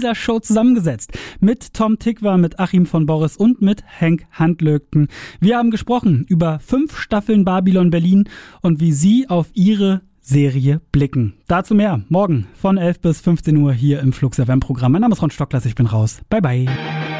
dieser Show zusammengesetzt. Mit Tom Tykwer, mit Achim von Boris und mit Henk Handlögten. Wir haben gesprochen über 5 Staffeln Babylon Berlin und wie sie auf ihre Serie blicken. Dazu mehr morgen von 11 bis 15 Uhr hier im Flux FM Programm. Mein Name ist Ron Stocklers, ich bin raus. Bye bye.